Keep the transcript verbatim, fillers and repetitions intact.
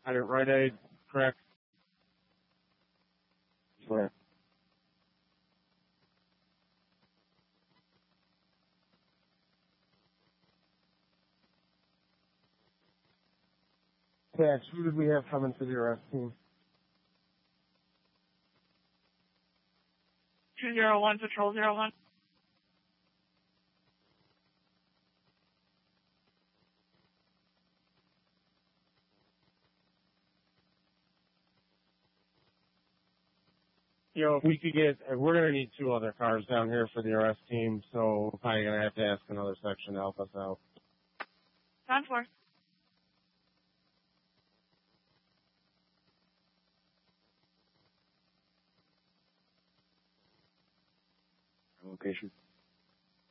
I didn't write aid, correct? Correct. Tax, who did we have coming to the arrest team? two zero one, Patrol zero one. You know, if we could get, we're going to need two other cars down here for the arrest team, so we're probably going to have to ask another section to help us out. Time for. Location.